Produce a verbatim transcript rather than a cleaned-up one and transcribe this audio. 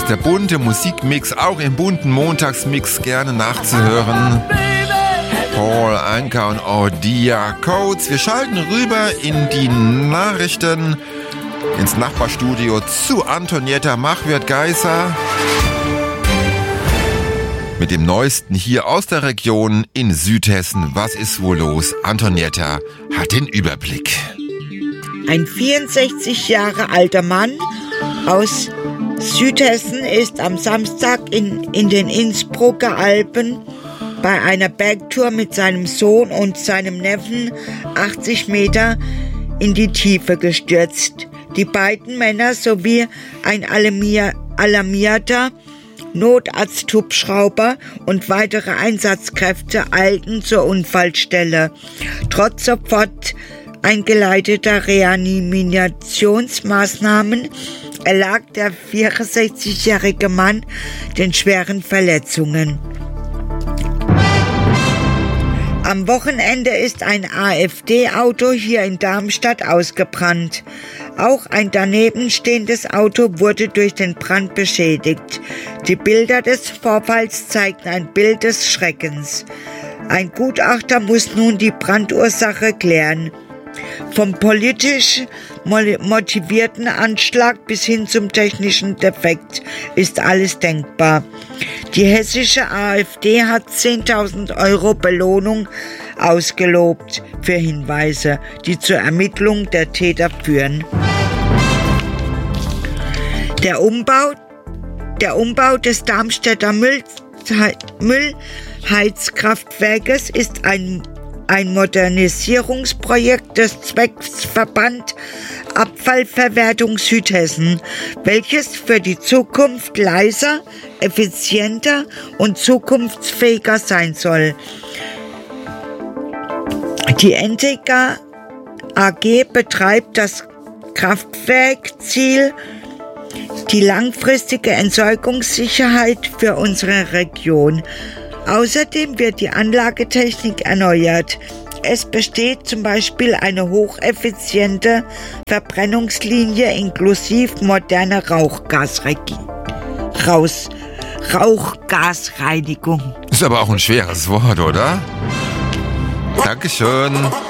ist der bunte Musikmix, auch im bunten Montagsmix gerne nachzuhören. Paul Anka und Odia Coates. Wir schalten rüber in die Nachrichten, ins Nachbarstudio zu Antonietta Machwirth-Geisser mit dem Neuesten hier aus der Region in Südhessen. Was ist wohl los? Antonietta hat den Überblick. Ein vierundsechzig Jahre alter Mann aus Südhessen ist am Samstag in, in den Innsbrucker Alpen bei einer Bergtour mit seinem Sohn und seinem Neffen achtzig Meter in die Tiefe gestürzt. Die beiden Männer sowie ein alarmierter Notarzthubschrauber und weitere Einsatzkräfte eilten zur Unfallstelle. Trotz sofort eingeleiteter Reanimationsmaßnahmen erlag der vierundsechzigjährige Mann den schweren Verletzungen. Am Wochenende ist ein AfD-Auto hier in Darmstadt ausgebrannt. Auch ein daneben stehendes Auto wurde durch den Brand beschädigt. Die Bilder des Vorfalls zeigten ein Bild des Schreckens. Ein Gutachter muss nun die Brandursache klären. Vom politisch motivierten Anschlag bis hin zum technischen Defekt ist alles denkbar. Die hessische AfD hat zehntausend Euro Belohnung ausgelobt für Hinweise, die zur Ermittlung der Täter führen. Der Umbau, der Umbau des Darmstädter Müll, Müllheizkraftwerkes ist ein Ein Modernisierungsprojekt des Zweckverband Abfallverwertung Südhessen, welches für die Zukunft leiser, effizienter und zukunftsfähiger sein soll. Die Entega A G betreibt das Kraftwerkziel, die langfristige Entsorgungssicherheit für unsere Region. Außerdem wird die Anlagetechnik erneuert. Es besteht zum Beispiel eine hocheffiziente Verbrennungslinie inklusive moderner Rauchgasreinigung. Raus, Rauchgasreinigung. Ist aber auch ein schweres Wort, oder? Dankeschön.